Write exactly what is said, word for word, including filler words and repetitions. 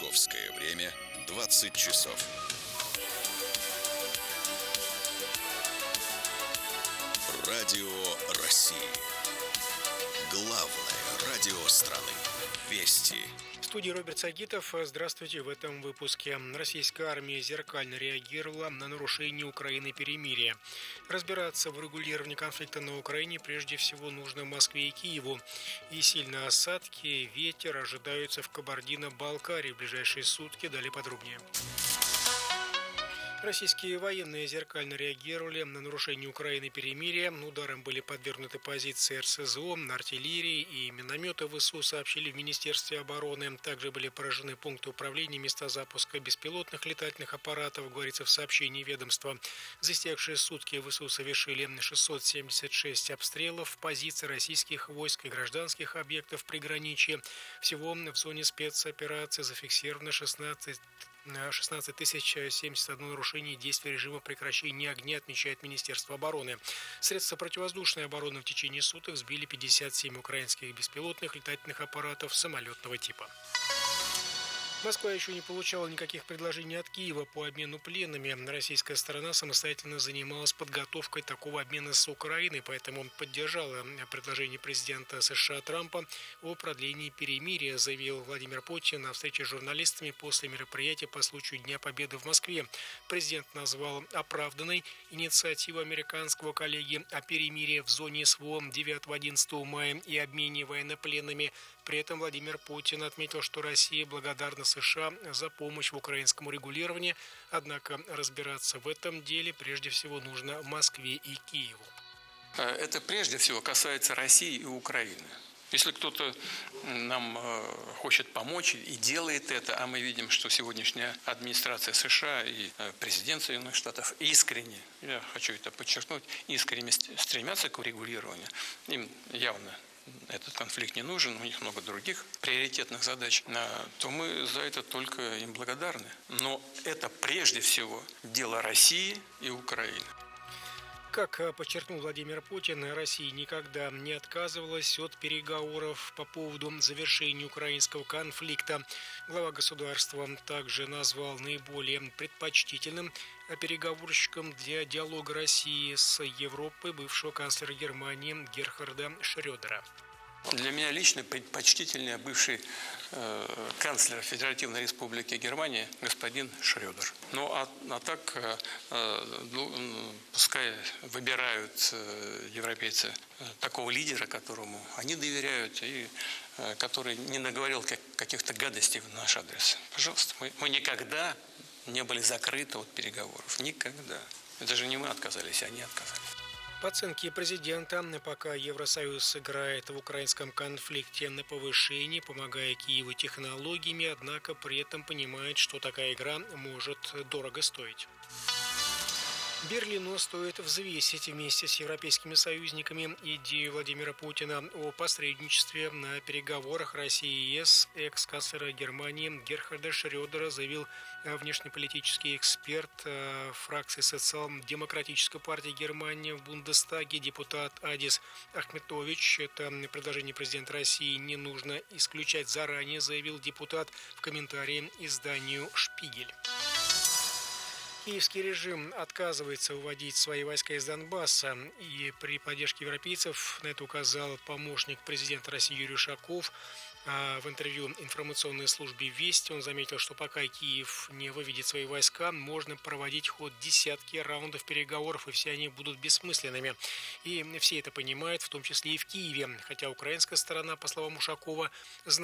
Московское время двадцать часов. Радио России. Главное радио страны. Вести. В студии Роберт Сагитов. Здравствуйте. В этом выпуске. Российская армия зеркально реагировала на нарушение Украины перемирия. Разбираться в регулировании конфликта на Украине прежде всего нужно Москве и Киеву. И сильные осадки, ветер ожидаются в Кабардино-Балкарии в ближайшие сутки. Далее подробнее. Российские военные зеркально реагировали на нарушение Украины перемирия. Ударом были подвергнуты позиции эр эс зэ о, артиллерии и минометы ВСУ, сообщили в Министерстве обороны. Также были поражены пункты управления, места запуска беспилотных летательных аппаратов, говорится в сообщении ведомства. За истекшие сутки ВСУ совершили шестьсот семьдесят шесть обстрелов позиций российских войск и гражданских объектов приграничья. Всего в зоне спецоперации зафиксировано шестнадцать шестнадцать тысяч семьдесят одно нарушение действия режима прекращения огня, отмечает Министерство обороны. Средства противовоздушной обороны в течение суток сбили пятьдесят семь украинских беспилотных летательных аппаратов самолетного типа. Москва еще не получала никаких предложений от Киева по обмену пленными. Российская сторона самостоятельно занималась подготовкой такого обмена с Украиной, поэтому поддержала предложение президента США Трампа о продлении перемирия, заявил Владимир Путин на встрече с журналистами после мероприятия по случаю Дня Победы в Москве. Президент назвал оправданной инициативу американского коллеги о перемирии в зоне СВО девятого-одиннадцатого мая и обмене военнопленными. При этом Владимир Путин отметил, что Россия благодарна США за помощь в украинском регулировании, однако разбираться в этом деле прежде всего нужно Москве и Киеву. Это прежде всего касается России и Украины. Если кто-то нам хочет помочь и делает это, а мы видим, что сегодняшняя администрация США и президент Соединенных Штатов искренне, я хочу это подчеркнуть, искренне стремятся к урегулированию, им явно этот конфликт не нужен, у них много других приоритетных задач, то мы за это только им благодарны. Но это прежде всего дело России и Украины. Как подчеркнул Владимир Путин, Россия никогда не отказывалась от переговоров по поводу завершения украинского конфликта. Глава государства также назвал наиболее предпочтительным переговорщиком для диалога России с Европой бывшего канцлера Германии Герхарда Шрёдера. Для меня лично предпочтительнее бывший э, канцлер Федеративной Республики Германия господин Шрёдер. Ну а, а так, э, ну, пускай выбирают э, европейцы э, такого лидера, которому они доверяют и э, который не наговорил как, каких-то гадостей в наш адрес. Пожалуйста, мы, мы никогда не были закрыты от переговоров. Никогда. Это же не мы отказались, а они отказались. По оценке президента, пока Евросоюз играет в украинском конфликте на повышении, помогая Киеву технологиями, однако при этом понимает, что такая игра может дорого стоить. Берлину стоит взвесить вместе с европейскими союзниками идею Владимира Путина о посредничестве на переговорах России и ЕС. Экс-канцлера Германии Герхарда Шрёдера заявил внешнеполитический эксперт фракции Социал-демократической партии Германии в Бундестаге, депутат Адис Ахметович. Это предложение президента России не нужно исключать заранее, заявил депутат в комментарии изданию «Шпигель». Киевский режим отказывается выводить свои войска из Донбасса, и при поддержке европейцев на это указал помощник президента России Юрий Ушаков. В интервью информационной службе «Вести» он заметил, что пока Киев не выведет свои войска, можно проводить ход десятки раундов переговоров, и все они будут бессмысленными. И все это понимают, в том числе и в Киеве, хотя украинская сторона, по словам Ушакова, знает,